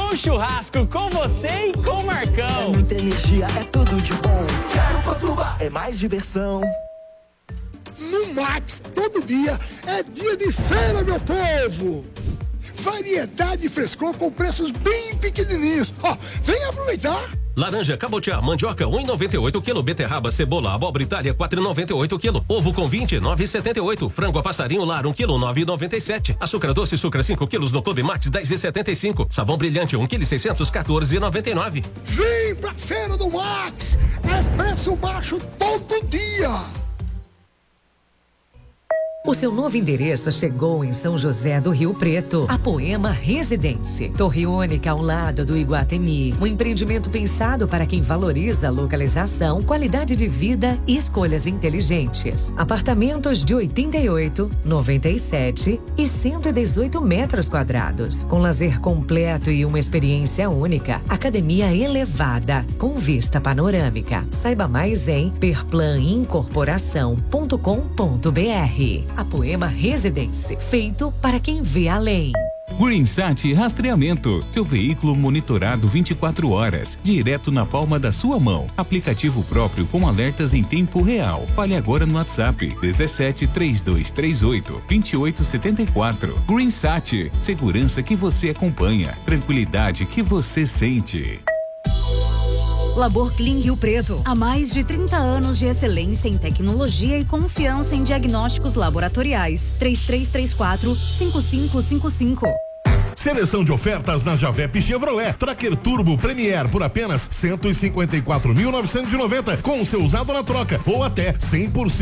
bom churrasco com você e com o Marcão. É muita energia, é tudo de bom. Quero Cotuba, é mais diversão. No Max, todo dia é dia de feira, meu povo. Variedade e frescor com preços bem pequenininhos. Ó, vem aproveitar. Laranja, cabotiá, mandioca, 1,98 kg. Beterraba, cebola, abóbora Itália, 4,98 kg. Ovo com 20, 9,78. Frango a passarinho lar, 1 kg, 9,97. Açúcar doce, sucra, 5 kg no Clube Max, 10,75. Sabão brilhante, 1 kg, 600, 14,99. Vem pra feira do Max. É preço baixo todo dia. O seu novo endereço chegou em São José do Rio Preto. A Poema Residência. Torre única ao lado do Iguatemi. Um empreendimento pensado para quem valoriza localização, qualidade de vida e escolhas inteligentes. Apartamentos de 88, 97 e 118 metros quadrados. Com lazer completo e uma experiência única. Academia elevada, com vista panorâmica. Saiba mais em perplanincorporação.com.br. A Poema Residência, feito para quem vê além. GreenSat Rastreamento, seu veículo monitorado 24 horas, direto na palma da sua mão. Aplicativo próprio com alertas em tempo real. Fale agora no WhatsApp 17 3238 2874. GreenSat, segurança que você acompanha, tranquilidade que você sente. Labor Clean Rio Preto. Há mais de 30 anos de excelência em tecnologia e confiança em diagnósticos laboratoriais. 3334-5555. Seleção de ofertas na Javep Chevrolet. Tracker Turbo Premier por apenas 154.990 com o seu usado na troca ou até 100%